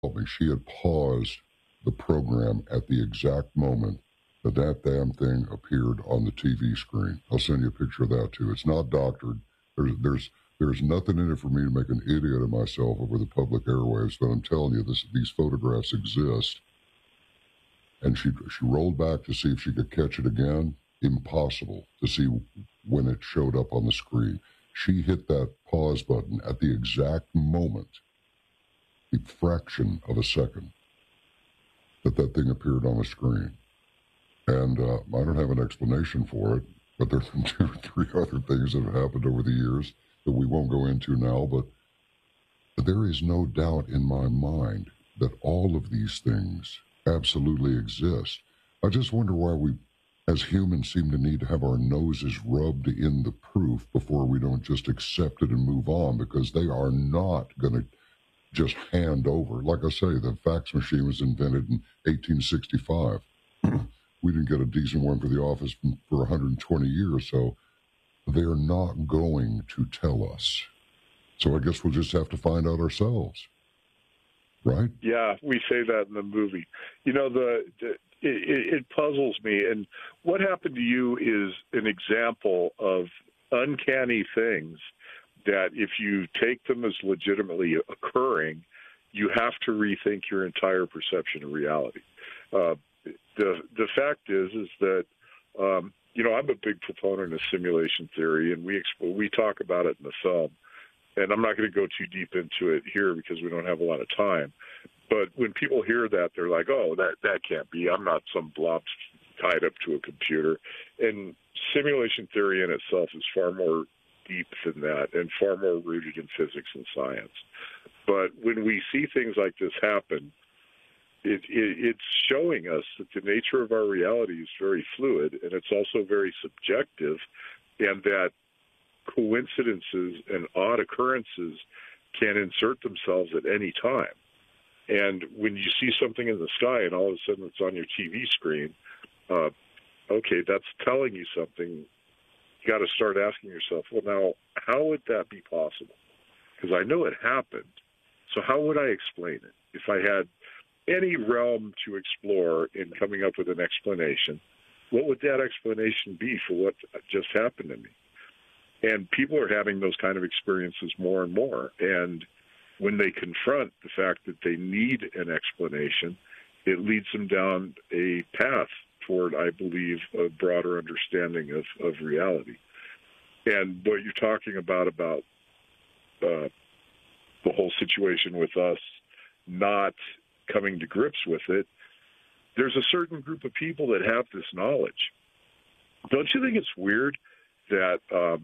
told me she had paused the program at the exact moment that damn thing appeared on the TV screen. I'll send you a picture of that too. It's not doctored. There's nothing in it for me to make an idiot of myself over the public airwaves, but I'm telling you, these photographs exist. And she rolled back to see if she could catch it again. Impossible to see when it showed up on the screen. She hit that pause button at the exact moment, the fraction of a second, that thing appeared on the screen. And I don't have an explanation for it, but there's 2 or 3 other things that have happened over the years that we won't go into now, but there is no doubt in my mind that all of these things absolutely exist. I just wonder why we, as humans, seem to need to have our noses rubbed in the proof before we don't just accept it and move on, because they are not going to just hand over. Like I say, the fax machine was invented in 1865. We didn't get a decent one for the office for 120 years, so they're not going to tell us. So I guess we'll just have to find out ourselves, right? Yeah, we say that in the movie. You know, it puzzles me. And what happened to you is an example of uncanny things that if you take them as legitimately occurring, you have to rethink your entire perception of reality. The fact is that you know, I'm a big proponent of simulation theory, and we talk about it in the film. And I'm not going to go too deep into it here because we don't have a lot of time. But when people hear that, they're like, "Oh, that can't be. I'm not some blob tied up to a computer." And simulation theory in itself is far more deep than that and far more rooted in physics and science. But when we see things like this happen, it's showing us that the nature of our reality is very fluid, and it's also very subjective, and that coincidences and odd occurrences can insert themselves at any time. And when you see something in the sky and all of a sudden it's on your TV screen, okay, that's telling you something. You got to start asking yourself, well, now, how would that be possible? Because I know it happened. So how would I explain it? If I had any realm to explore in coming up with an explanation, what would that explanation be for what just happened to me? And people are having those kind of experiences more and more. And when they confront the fact that they need an explanation, it leads them down a path toward, I believe, a broader understanding of reality. And what you're talking about the whole situation with us not coming to grips with it, there's a certain group of people that have this knowledge. Don't you think it's weird that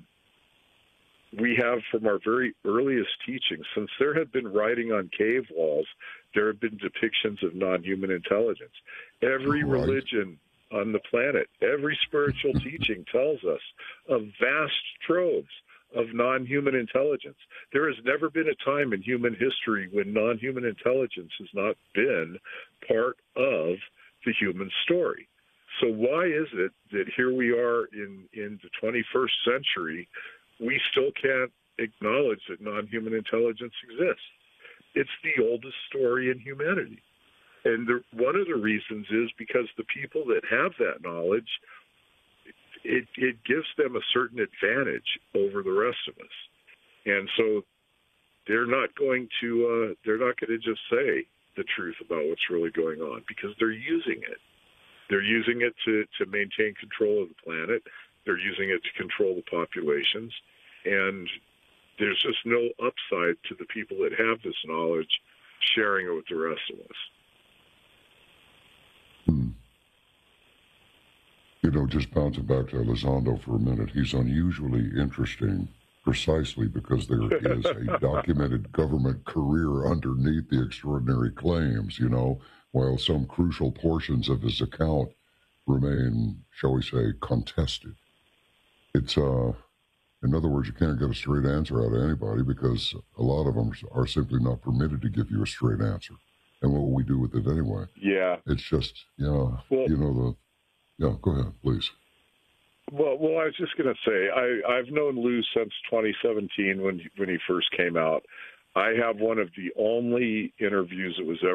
we have, from our very earliest teachings, since there have been writing on cave walls, there have been depictions of non-human intelligence. Every religion on the planet, every spiritual teaching tells us of vast troves of non-human intelligence. There has never been a time in human history when non-human intelligence has not been part of the human story. So why is it that here we are in the 21st century, we still can't acknowledge that non-human intelligence exists? It's the oldest story in humanity. And one of the reasons is because the people that have that knowledge, it gives them a certain advantage over the rest of us. And so they're not going to just say the truth about what's really going on, because they're using it. They're using it to maintain control of the planet. They're using it to control the populations. And there's just no upside to the people that have this knowledge sharing it with the rest of us. You know, just bouncing back to Elizondo for a minute, he's unusually interesting precisely because there is a documented government career underneath the extraordinary claims, you know, while some crucial portions of his account remain, shall we say, contested. It's, in other words, you can't get a straight answer out of anybody because a lot of them are simply not permitted to give you a straight answer. And what will we do with it anyway? Yeah. It's just, yeah, you know, yeah, go ahead, please. Well, I was just going to say, I've known Lou since 2017 when he first came out. I have one of the only interviews that was